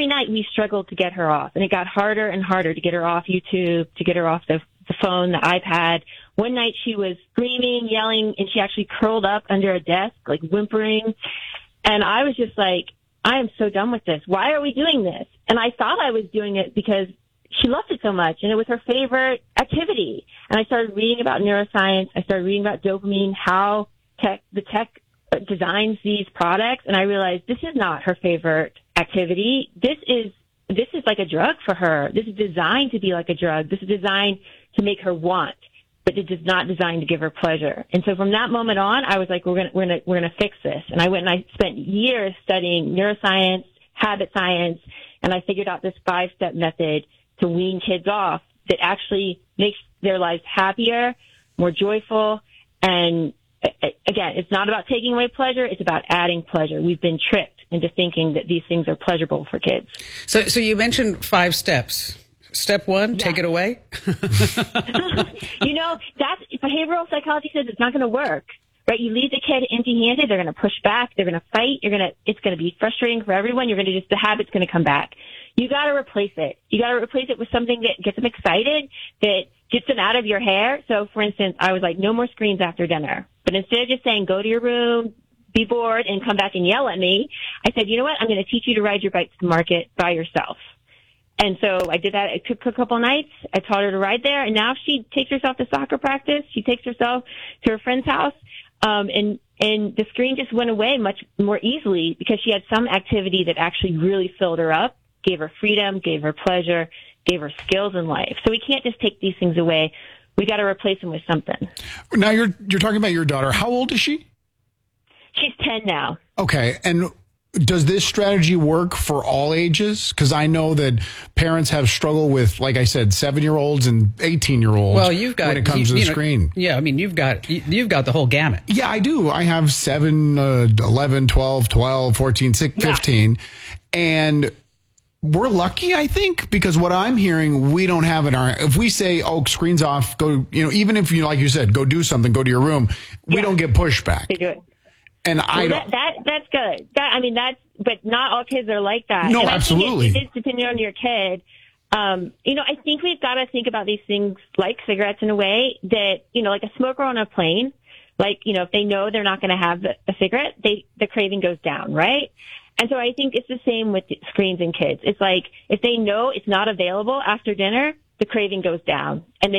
every night we struggled to get her off, and it got harder and harder to get her off YouTube, to get her off the phone, the iPad. One night she was screaming, yelling, and she actually curled up under a desk, like whimpering. And I was just like, I am so done with this. Why are we doing this? And I thought I was doing it because she loved it so much, and it was her favorite activity. And I started reading about neuroscience. I started reading about dopamine, how the tech designs these products, and I realized this is not her favorite activity. This is like a drug for her. This is designed to be like a drug. This is designed to make her want, but it is not designed to give her pleasure. And so from that moment on, I was like, we're gonna fix this. And I went and I spent years studying neuroscience, habit science, and I figured out this 5-step method to wean kids off that actually makes their lives happier, more joyful. And again, it's not about taking away pleasure. It's about adding pleasure. We've been tricked into thinking that these things are pleasurable for kids. So you mentioned 5 steps. Step 1, take it away. That's behavioral psychology says it's not going to work, right? You leave the kid empty-handed. They're going to push back. They're going to fight. It's going to be frustrating for everyone. The habit's going to come back. You got to replace it. You got to replace it with something that gets them excited, that gets them out of your hair. So, for instance, I was like, no more screens after dinner. But instead of just saying, go to your room, be bored, and come back and yell at me, I said, you know what? I'm going to teach you to ride your bike to the market by yourself. And so I did that. It took a couple nights. I taught her to ride there, and now she takes herself to soccer practice. She takes herself to her friend's house, and the screen just went away much more easily because she had some activity that actually really filled her up, gave her freedom, gave her pleasure, gave her skills in life. So we can't just take these things away. We got to replace them with something. Now you're talking about your daughter. How old is she? She's 10 now. Okay, and does this strategy work for all ages? Because I know that parents have struggled with, like I said, 7-year-olds and 18-year-olds. Well, you've got when it comes to the screen. Yeah, I mean, you've got the whole gamut. Yeah, I do. I have 7, 11, 12, 12, 14, 15, and we're lucky, I think, because what I'm hearing, we don't have in our. If we say, "Oh, screens off," go. Even if you, like you said, go do something, go to your room. We don't get pushback. They do it. And that's good. But not all kids are like that. No, and absolutely. It is depending on your kid. I think we've got to think about these things like cigarettes in a way that, like a smoker on a plane, if they know they're not going to have a cigarette, the craving goes down, right? And so I think it's the same with screens and kids. It's like if they know it's not available after dinner, the craving goes down, and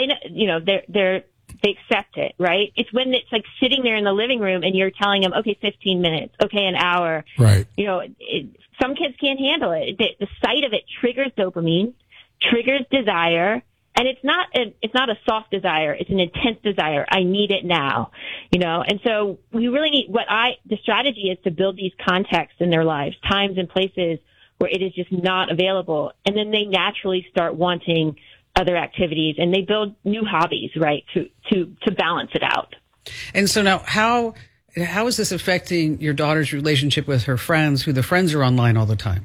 they accept it, right? It's when it's like sitting there in the living room and you're telling them, okay, 15 minutes, okay, an hour. Right. Some kids can't handle it. The sight of it triggers dopamine, triggers desire, and it's not a soft desire. It's an intense desire. I need it now, and so we really need the strategy is to build these contexts in their lives, times and places where it is just not available. And then they naturally start wanting other activities, and they build new hobbies, right, to balance it out. And so now, how is this affecting your daughter's relationship with her friends, who the friends are online all the time?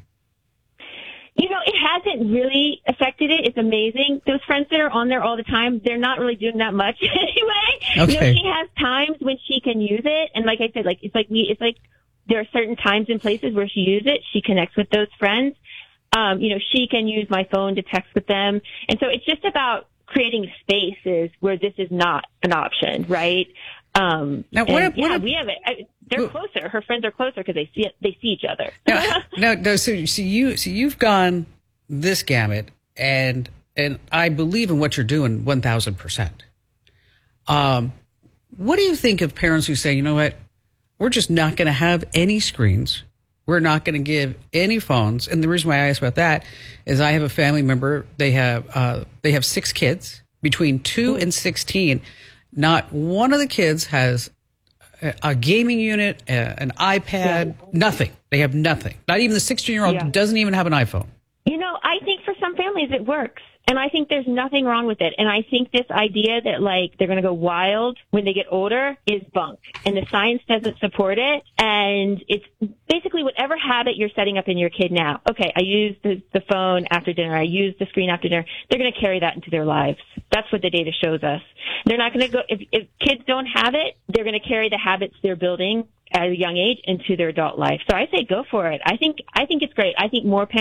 It hasn't really affected it. It's amazing. Those friends that are on there all the time, they're not really doing that much anyway. Okay. She has times when she can use it, and like I said, it's like there are certain times and places where she uses it. She connects with those friends. She can use my phone to text with them. And so it's just about creating spaces where this is not an option, right? We have it. They're closer. Her friends are closer because they see each other. So you've gone this gamut, and I believe in what you're doing 1,000%. What do you think of parents who say, you know what, we're just not going to have any screens. We're not going to give any phones. And the reason why I ask about that is I have a family member. They have 6 kids between 2 and 16. Not one of the kids has a gaming unit, an iPad, nothing. They have nothing. Not even the 16-year-old doesn't even have an iPhone. I think for some families it works. And I think there's nothing wrong with it. And I think this idea that they're going to go wild when they get older is bunk. And the science doesn't support it. And it's basically whatever habit you're setting up in your kid now. Okay, I use the phone after dinner. I use the screen after dinner. They're going to carry that into their lives. That's what the data shows us. They're not going to go, if kids don't have it, they're going to carry the habits they're building at a young age into their adult life. So I say go for it. I think it's great. I think more parents